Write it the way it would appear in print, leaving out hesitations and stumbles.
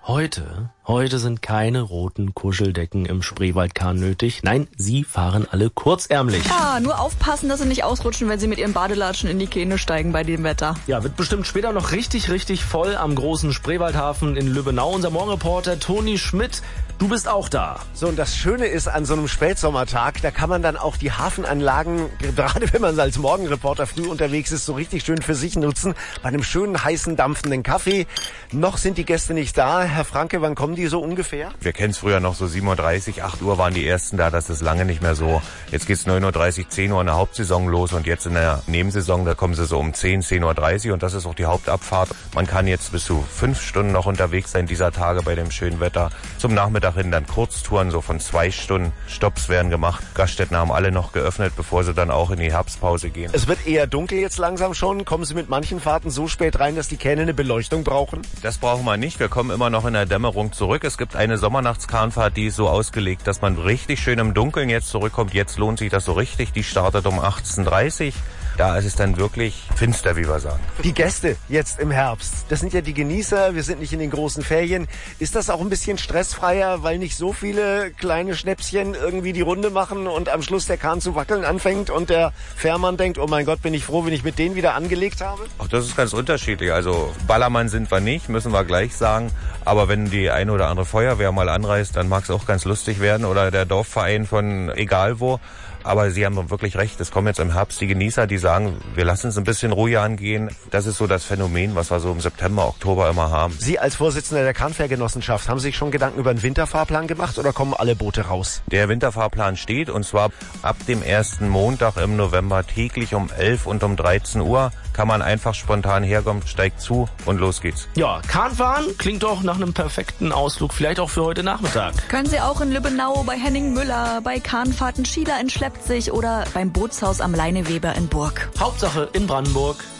Heute sind keine roten Kuscheldecken im Spreewaldkahn nötig. Nein, sie fahren alle kurzärmlich. Ja, nur aufpassen, dass sie nicht ausrutschen, wenn sie mit ihren Badelatschen in die Kähne steigen bei dem Wetter. Ja, wird bestimmt später noch richtig voll am großen Spreewaldhafen in Lübbenau. Unser Morgenreporter Toni Schmidt, du bist auch da. So, und das Schöne ist an so einem Spätsommertag, da kann man dann auch die Hafenanlagen, gerade wenn man als Morgenreporter früh unterwegs ist, so richtig schön für sich nutzen. Bei einem schönen, heißen, dampfenden Kaffee. Noch sind die Gäste nicht da. Herr Franke, wann kommen die so ungefähr? Wir kennen es früher noch so 7:30 Uhr, 8 Uhr waren die ersten da, das ist lange nicht mehr so. Jetzt geht's 9:30 Uhr, 10 Uhr in der Hauptsaison los und jetzt in der Nebensaison, da kommen sie so um 10:30 Uhr und das ist auch die Hauptabfahrt. Man kann jetzt bis zu 5 Stunden noch unterwegs sein dieser Tage bei dem schönen Wetter. Zum Nachmittag hin dann Kurztouren, so von 2 Stunden. Stopps werden gemacht. Gaststätten haben alle noch geöffnet, bevor sie dann auch in die Herbstpause gehen. Es wird eher dunkel jetzt langsam schon. Kommen Sie mit manchen Fahrten so spät rein, dass die Kähne eine Beleuchtung brauchen? Das brauchen wir nicht. Wir kommen immer noch in der Dämmerung zurück. Es gibt eine Sommernachtskahnfahrt, die ist so ausgelegt, dass man richtig schön im Dunkeln jetzt zurückkommt. Jetzt lohnt sich das so richtig. Die startet um 18:30 Uhr. Da ist es dann wirklich finster, wie wir sagen. Die Gäste jetzt im Herbst, das sind ja die Genießer, wir sind nicht in den großen Ferien. Ist das auch ein bisschen stressfreier, weil nicht so viele kleine Schnäpschen irgendwie die Runde machen und am Schluss der Kahn zu wackeln anfängt und der Fährmann denkt, oh mein Gott, bin ich froh, wenn ich mit denen wieder angelegt habe? Auch das ist ganz unterschiedlich. Also Ballermann sind wir nicht, müssen wir gleich sagen. Aber wenn die eine oder andere Feuerwehr mal anreist, dann mag es auch ganz lustig werden oder der Dorfverein von egal wo. Aber Sie haben wirklich recht, es kommen jetzt im Herbst die Genießer, die sagen, wir lassen es ein bisschen ruhiger angehen. Das ist so das Phänomen, was wir so im September, Oktober immer haben. Sie als Vorsitzender der Kahnfährgenossenschaft, haben Sie sich schon Gedanken über einen Winterfahrplan gemacht oder kommen alle Boote raus? Der Winterfahrplan steht und zwar ab dem ersten Montag im November täglich um 11 und um 13 Uhr kann man einfach spontan herkommen, steigt zu und los geht's. Ja, Kahnfahren klingt doch nach einem perfekten Ausflug, vielleicht auch für heute Nachmittag. Können Sie auch in Lübbenau, bei Henning Müller, bei Kahnfahrten Schieder in Schleppzig oder beim Bootshaus am Leineweber in Burg. Hauptsache in Brandenburg.